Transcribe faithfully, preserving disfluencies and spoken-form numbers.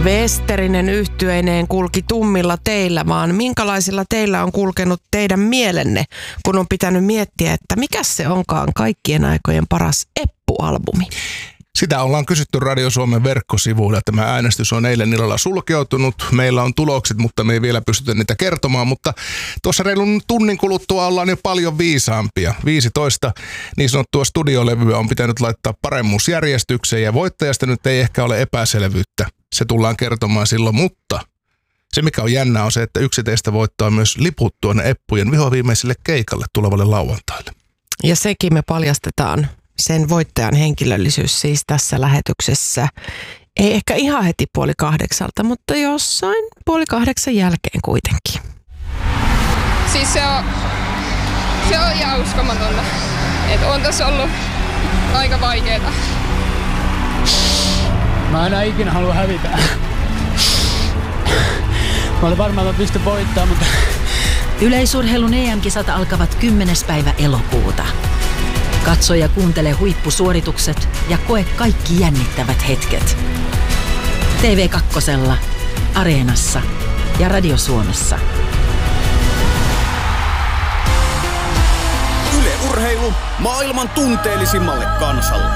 Westerinen yhtyeineen kulki tummilla teillä, vaan minkälaisilla teillä on kulkenut teidän mielenne, kun on pitänyt miettiä, että mikä se onkaan kaikkien aikojen paras Eppu-albumi? Sitä ollaan kysytty Radio Suomen verkkosivuilla. Tämä äänestys on eilen illalla sulkeutunut. Meillä on tulokset, mutta me ei vielä pystytä niitä kertomaan. Mutta tuossa reilun tunnin kuluttua ollaan jo paljon viisaampia. viisitoista niin sanottua studiolevyä on pitänyt laittaa paremmuusjärjestykseen ja voittajasta nyt ei ehkä ole epäselvyyttä. Se tullaan kertomaan silloin, mutta se mikä on jännä on se, että yksi teistä voittaa myös liput tuonne Eppujen vihoviimeiselle keikalle tulevalle lauantaille. Ja sekin me paljastetaan. Sen voittajan henkilöllisyys siis tässä lähetyksessä. Ei ehkä ihan heti puoli kahdeksalta, mutta jossain puoli kahdeksan jälkeen kuitenkin. Siis se on, se on ihan uskomatonta. Että on tässä ollut aika vaikeeta. Mä enää ikinä halua hävitä. Mä olin varmaan, että mä pystyn voittamaan, mutta... Yleisurheilun E M-kisat alkavat kymmenes päivä elokuuta. Katso ja kuuntele huippusuoritukset ja koe kaikki jännittävät hetket. T V kaksi, Areenassa ja Radio Suomessa. Yle Urheilu maailman tunteellisimmalle kansalle.